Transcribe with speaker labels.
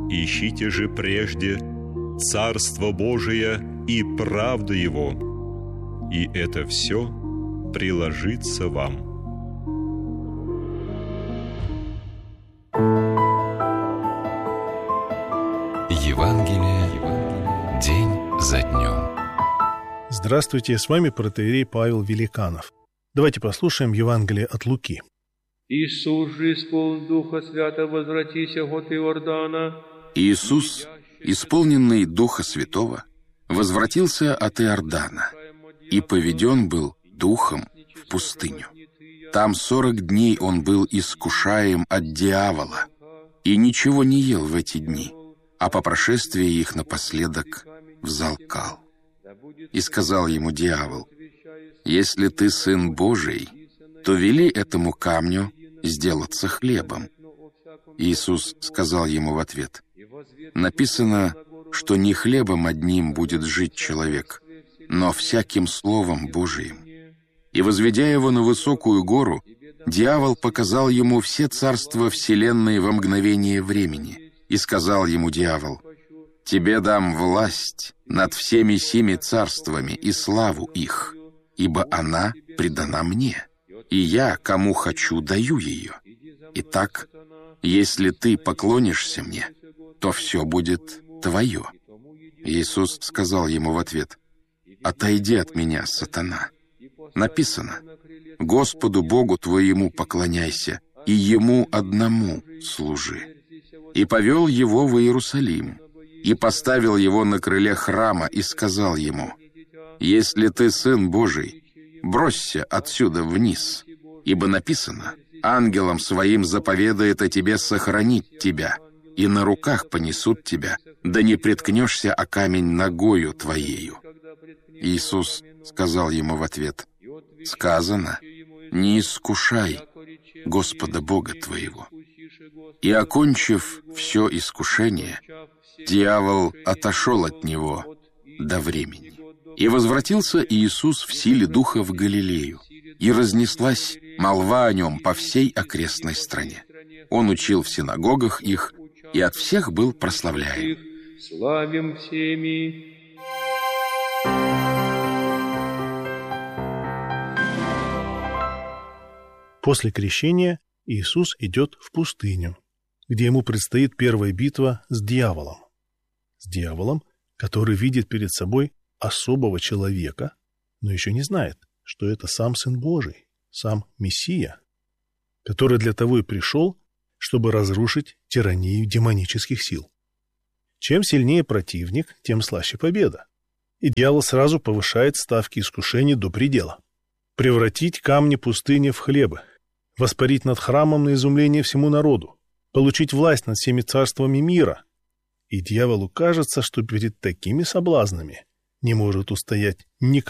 Speaker 1: Ищите же прежде Царство Божие и правду Его, и это все приложится вам.
Speaker 2: Евангелие день за днем.
Speaker 3: Здравствуйте, с вами протоиерей Павел Великанов. Давайте послушаем Евангелие от Луки.
Speaker 4: Иисус же, исполнен Духа Святого, возвратися от Иордана.
Speaker 5: Иисус, исполненный Духа Святого, возвратился от Иордана и поведен был Духом в пустыню. Там 40 дней он был искушаем от дьявола и ничего не ел в эти дни, а по прошествии их напоследок взалкал. И сказал ему дьявол: «Если ты Сын Божий, то вели этому камню сделаться хлебом». Иисус сказал ему в ответ: «Написано, что не хлебом одним будет жить человек, но всяким словом Божиим». И, возведя его на высокую гору, дьявол показал ему все царства вселенной во мгновение времени. И сказал ему дьявол: «Тебе дам власть над всеми сими царствами и славу их, ибо она предана мне, и я, кому хочу, даю ее. Итак, если ты поклонишься мне, то все будет твое». Иисус сказал ему в ответ: «Отойди от меня, сатана. Написано: Господу Богу твоему поклоняйся, и Ему одному служи». И повел его в Иерусалим, и поставил его на крыле храма, и сказал ему: «Если ты Сын Божий, бросься отсюда вниз, ибо написано: ангелам своим заповедает о тебе сохранить тебя, и на руках понесут тебя, да не приткнешься о камень ногою твоею». Иисус сказал ему в ответ: «Сказано: не искушай Господа Бога твоего». И, окончив все искушение, дьявол отошел от него до времени. И возвратился Иисус в силе Духа в Галилею, и разнеслась молва о нем по всей окрестной стране. Он учил в синагогах их, и от всех был прославляем.
Speaker 4: Славим всеми.
Speaker 3: После крещения Иисус идет в пустыню, где ему предстоит первая битва с дьяволом. С дьяволом, который видит перед собой особого человека, но еще не знает, что это сам Сын Божий, сам Мессия, который для того и пришел, чтобы разрушить тиранию демонических сил. Чем сильнее противник, тем слаще победа. И дьявол сразу повышает ставки искушений до предела. Превратить камни пустыни в хлебы, воспарить над храмом на изумление всему народу, получить власть над всеми царствами мира. И дьяволу кажется, что перед такими соблазнами не может устоять никакой